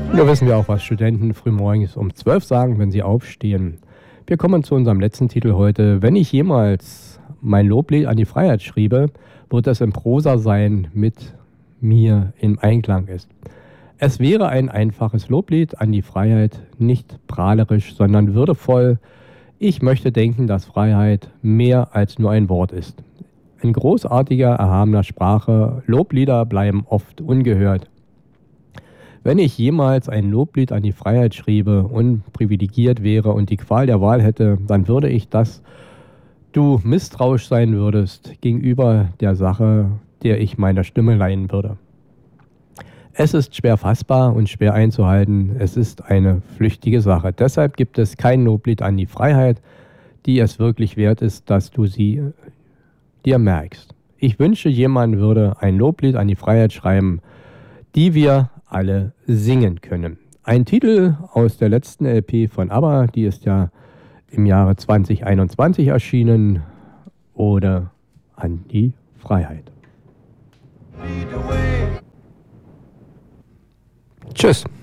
Da wissen wir auch, was Studenten frühmorgens um 12 sagen, wenn sie aufstehen. Wir kommen zu unserem letzten Titel heute. Wenn ich jemals mein Loblied an die Freiheit schriebe, wird es in Prosa sein, mit mir im Einklang ist. Es wäre ein einfaches Loblied an die Freiheit, nicht prahlerisch, sondern würdevoll. Ich möchte denken, dass Freiheit mehr als nur ein Wort ist. In großartiger, erhabener Sprache, Loblieder bleiben oft ungehört. Wenn ich jemals ein Loblied an die Freiheit schriebe und privilegiert wäre und die Qual der Wahl hätte, dann würde ich, dass du misstrauisch sein würdest gegenüber der Sache, der ich meiner Stimme leihen würde. Es ist schwer fassbar und schwer einzuhalten. Es ist eine flüchtige Sache. Deshalb gibt es kein Loblied an die Freiheit, die es wirklich wert ist, dass du sie dir merkst. Ich wünsche, jemand würde ein Loblied an die Freiheit schreiben, die wir alle singen können. Ein Titel aus der letzten LP von ABBA, die ist ja im Jahre 2021 erschienen, Ode an die Freiheit. Tschüss.